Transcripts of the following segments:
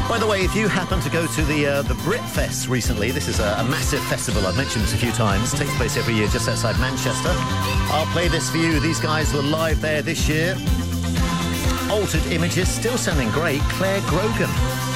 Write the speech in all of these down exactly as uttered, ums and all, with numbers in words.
By the way, if you happen to go to the uh, the Britfest recently, this is a, a massive festival. I've mentioned this a few times. It takes place every year just outside Manchester. I'll play this for you. These guys were live there this year. Altered Images, still sounding great. Claire Grogan.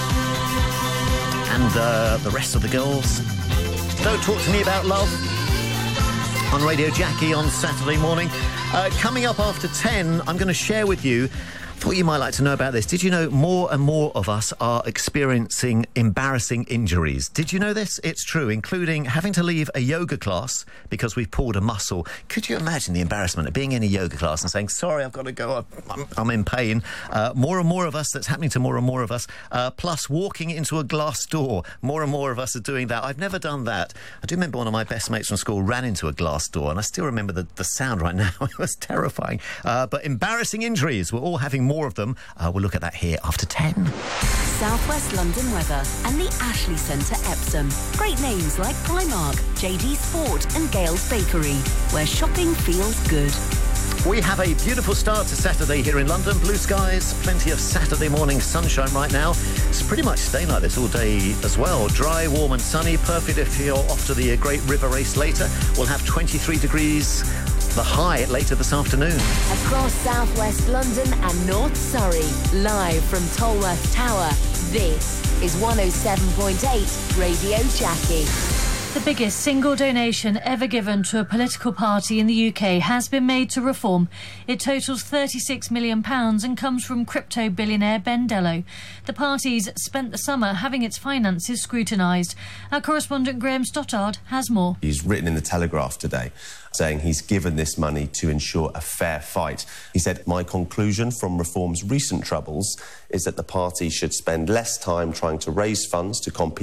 And uh, the rest of the girls. Don't Talk to Me About Love on Radio Jackie on Saturday morning. Uh, coming up after ten, I'm going to share with you, thought you might like to know about this. Did you know more and more of us are experiencing embarrassing injuries? Did you know this? It's true, including having to leave a yoga class because we've pulled a muscle. Could you imagine the embarrassment of being in a yoga class and saying, sorry, I've got to go, I'm, I'm in pain? Uh, more and more of us, that's happening to more and more of us. Uh, plus, walking into a glass door. More and more of us are doing that. I've never done that. I do remember one of my best mates from school ran into a glass door, and I still remember the, the sound right now. It was terrifying. Uh, but embarrassing injuries, we're all having more of them. Uh, we'll look at that here after ten. South West London weather and the Ashley Centre Epsom. Great names like Primark, J D Sport and Gale's Bakery, where shopping feels good. We have a beautiful start to Saturday here in London. Blue skies, plenty of Saturday morning sunshine right now. It's pretty much staying like this all day as well. Dry, warm and sunny. Perfect if you're off to the Great River Race later. We'll have twenty-three degrees. The high later this afternoon. Across South West London and North Surrey, live from Tolworth Tower, this is one oh seven point eight Radio Jackie. The biggest single donation ever given to a political party in the U K has been made to Reform. It totals thirty-six million pounds and comes from crypto billionaire Ben Dello. The party's spent the summer having its finances scrutinised. Our correspondent Graham Stoddard has more. He's written in the Telegraph today saying he's given this money to ensure a fair fight. He said, my conclusion from Reform's recent troubles is that the party should spend less time trying to raise funds to compete